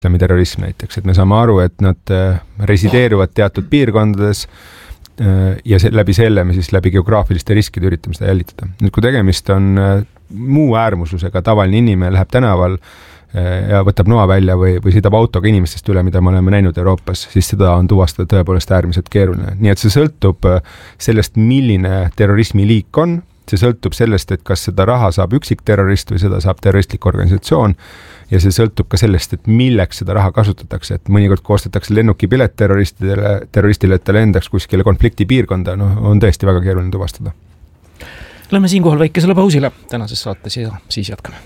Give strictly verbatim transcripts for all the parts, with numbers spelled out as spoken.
terrorism näiteks, et me saame aru, et nad resideeruvad teatud piirkondades ja se- läbi selle me siis läbi geograafiliste riskide üritame seda jälitada. Nüüd kui tegemist on muu äärmuslusega, tavaline inimene läheb tänaval ja võtab noa välja või, või sõidab autoga inimestest üle, mida me oleme näinud Euroopas, siis seda on tuvastada tõepoolest äärmiselt keeruline. Nii et see sõltub sellest, milline terrorismi liik on, see sõltub sellest, et kas seda raha saab üksik terrorist või seda saab terroristlik organisatsioon ja see sõltub ka sellest, et milleks seda raha kasutatakse, et mõnikord koostatakse lennukipilet terroristidele, terroristile, et ta lendaks kuskile konflikti piirkonda, no, on tõesti väga keeruline tuvastada. Lähme siinkohal väikesele pausile tänases saates ja siis jätkame.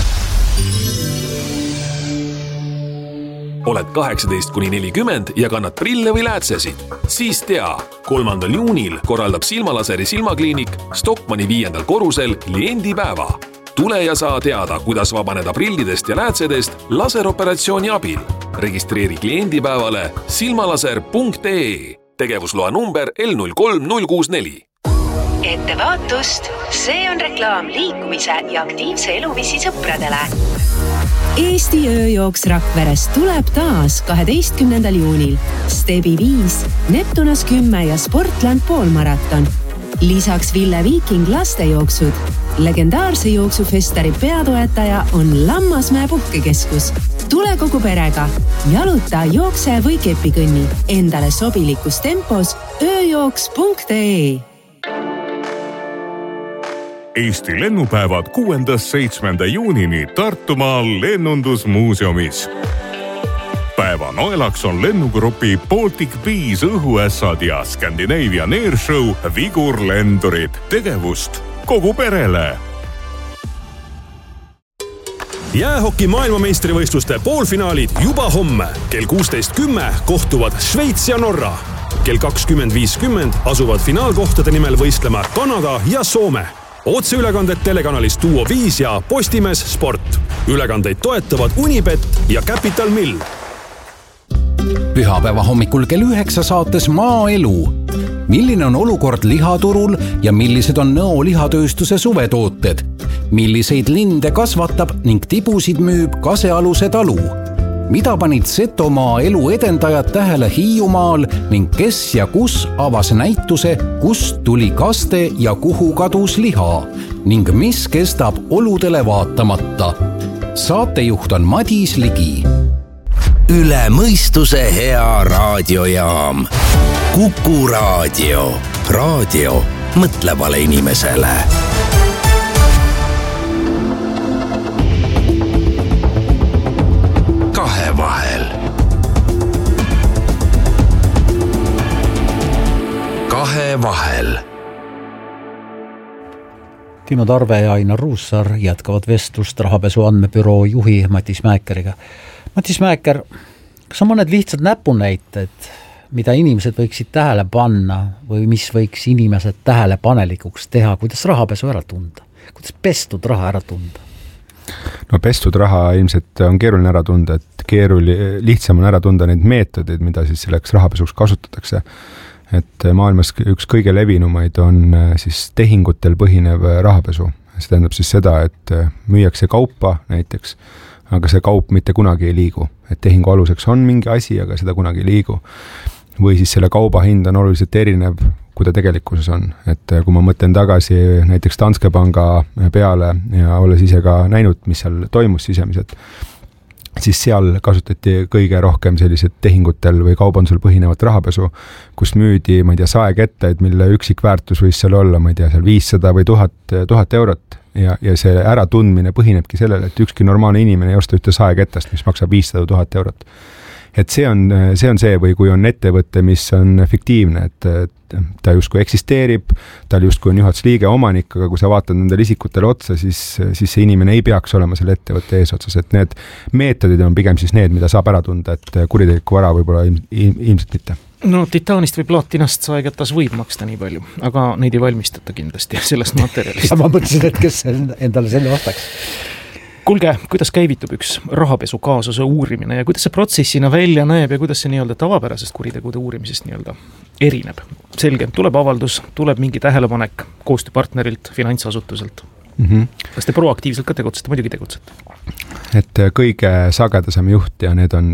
Oled kaheksateist kuni nelikümmend ja kannad prille või läätsesid? Siis tea, kolmandal juunil korraldab Silmalaseri silmakliinik Stockmanni viiendal korrusel kliendipäeva. Tule ja saa teada, kuidas vabaneda prillidest ja läätsedest laseroperatsiooni abil. Registreeri kliendipäevale silmalaser punkt ee. Tegevusloa number L null kolm null kuus neli. Ettevaatust, see on reklaam liikumise ja aktiivse eluviisi sõpradele. Eesti ööjooks Rakveres tuleb taas kaheteistkümnendal juunil. Stebi viis, Neptunas kümme ja Sportland poolmaraton. Lisaks Ville Viiking lastejooksud. Legendaarse jooksufestari peatoetaja on Lammasmäe puhkekeskus. Tule kogu perega. Jaluta, jookse või kepikõnni. Endale sobilikus tempos ööjooks punkt ee. Eesti lennupäevad kuuendast seitsmenda juunini Tartumaal lennundusmuuseumis. Päeva noelaks on lennugrupi Baltic Bees õhuässad ja Scandinavian Airshow vigurlendurid. Tegevust kogu perele. Jäähoki maailmameistrivõistluste poolfinaalid juba homme. Kell kuusteist kümme kohtuvad Šveits ja Norra. Kell kakskümmend viiskümmend asuvad finaalkohtade nimel võistlema Kanada ja Soome. Otseülekanded telekanalis Duo viis ja Postimees Sport. Ülekandeid toetavad Unibet ja Capital Mill. Pühapäeva hommikul kell üheksa saates Maaelu. Milline on olukord lihaturul ja millised on Nõo lihatööstuse suvetooted? Milliseid linde kasvatab ning tibusid müüb Kasealuse talu? Mida panid Setomaa elu edendajad tähele Hiiumaal ning kes ja kus avas näituse, kust tuli kaste ja kuhu kadus liha ning mis kestab oludele vaatamata? Saatejuht on Madis Ligi. Üle mõistuse hea raadiojaam. Kuku raadio. Raadio mõtlevale inimesele. Kahevahel. Kahevahel. Timo Tarve ja Ainar Ruussaar jätkavad vestlust rahapesu andmebüroo juhi Matis Mäekeriga. Matis Mäeker, kas on mõned lihtsad näpunäited, mida inimesed võiksid tähele panna või mis võiks inimesed tähelepanelikuks teha, kuidas rahapesu ära tunda? Kuidas pestud raha ära tunda? No pestud raha ilmselt on keeruline ära tunda, et keeruli, lihtsam on ära tunda neid meetodeid, mida siis selleks rahapesuks kasutatakse. Et maailmas üks kõige levinumaid on siis tehingutel põhinev rahapesu. See tähendab siis seda, et müüakse kaupa näiteks, aga see kaup mitte kunagi ei liigu. Et tehingu aluseks on mingi asi, aga seda kunagi ei liigu. Või siis selle kauba hind on oluliselt erinev, kui ta tegelikkuses on. Et kui ma mõtlen tagasi näiteks Danske Panga peale ja olles ise ka näinud, mis seal toimus sisemiselt, siis seal kasutati kõige rohkem sellised tehingutel või kaubandusel põhinevat rahapesu, kus müüdi, ma ei tea, saekettaid, mille üksik väärtus võis seal olla, ma ei tea, seal viissada või tuhat, tuhat eurot. Ja, ja see äratundmine põhinebki sellele, et ükski normaalne inimene ei osta ühte saekettast, mis maksab viissada tuhat eurot. Et see on, see on see, või kui on ettevõte, mis on fiktiivne, et ta justkui eksisteerib, tal justkui on juhatuse liige omanik, aga kui sa vaatad nendele isikutele otsa, siis, siis see inimene ei peaks olema selle ettevõtte eesotsas. Et need meetodid on pigem siis need, mida saab ära tunda, et kuritegelikku vara võib-olla ilmselt mitte. No titaanist või plaatinast saeketas võib maksta nii palju, aga neid ei valmistata kindlasti sellest materjalist. Ma mõtlesin, et kes endale selle vastaks. Kulge, kuidas käivitub üks rahapesu kaasuse uurimine ja kuidas see protsessina välja näeb ja kuidas see nii-öelda tavapärasest kuritegude uurimisest nii-öelda erineb? Selge, tuleb avaldus, tuleb mingi tähelepanek koostööpartnerilt, finantsasutuselt. Mm -hmm. kas te proaktiivselt ka tegutsete? Muidugi tegutsete. Et kõige sagedasem juht ja need on